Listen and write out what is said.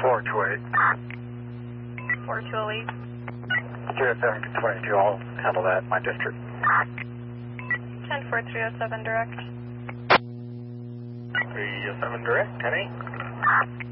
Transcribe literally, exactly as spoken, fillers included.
four two eight. four two oh eight. three oh seven twenty-two, I'll handle that in my district. ten four three oh seven direct. three oh seven direct, ten eight.